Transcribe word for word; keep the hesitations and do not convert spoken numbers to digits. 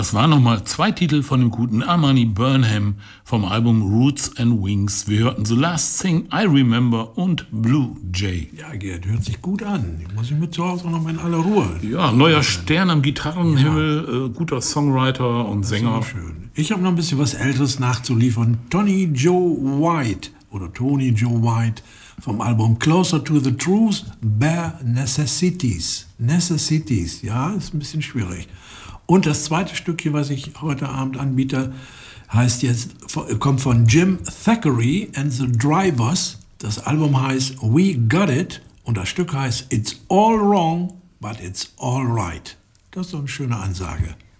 Das waren nochmal zwei Titel von dem guten Armani Burnham vom Album Roots and Wings. Wir hörten The Last Thing I Remember und Blue Jay. Ja, Gerd, hört sich gut an. Die muss ich mit zu Hause noch mal in aller Ruhe. Ja, neuer Stern am Gitarrenhimmel, ja. äh, guter Songwriter und das Sänger. Ist schön. Ich habe noch ein bisschen was Älteres nachzuliefern. Tony Joe White oder Tony Joe White vom Album Closer to the Truth, Bare Necessities. Necessities, ja, ist ein bisschen schwierig. Und das zweite Stückchen, was ich heute Abend anbiete, heißt jetzt, kommt von Jim Thackeray and the Drivers. Das Album heißt We Got It und das Stück heißt It's All Wrong, but It's All Right. Das ist doch eine schöne Ansage.